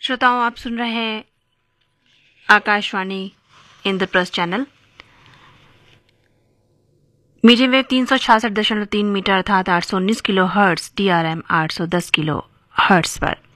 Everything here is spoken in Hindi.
श्रोताओं, आप सुन रहे हैं Akashvani Indraprastha channel. Medium wave 366.3 metre अर्थात 819 kilo hertz, DRM 810 kilo hertz पर